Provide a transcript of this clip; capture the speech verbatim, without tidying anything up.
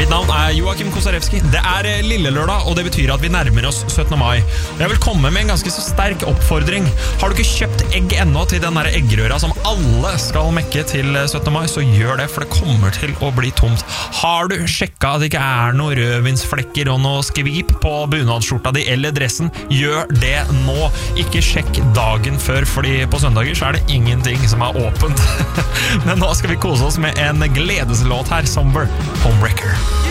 Mitt navn er Joakim Kosarewski. Det er lille lørdag, og det betyr at vi nærmer oss syttende mai. Jeg vil komme med en ganske så sterk oppfordring. Har du ikke kjøpt egg ennå til den der eggrøra som alle skal mekke til syttende mai, så gjør det, for det kommer til å bli tomt. Har du sjekka at det ikke er noen rødvinsflekker og noe skvip på bunadsskjorta di eller dressen, gjør det nå. Ikke sjekk dagen før, fordi på søndager så er det ingenting som er åpent. Men nå skal vi kose oss med en gledeslåt her, Somber Homewrecker.